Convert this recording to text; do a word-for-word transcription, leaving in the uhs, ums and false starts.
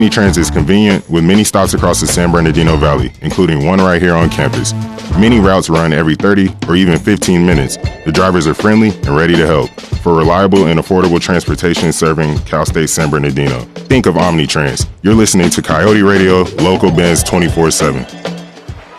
OmniTrans is convenient with many stops across the San Bernardino Valley, including one right here on campus. Many routes run every thirty or even fifteen minutes. The drivers are friendly and ready to help. For reliable and affordable transportation serving Cal State San Bernardino, think of OmniTrans. You're listening to Coyote Radio, Local Benz twenty-four seven.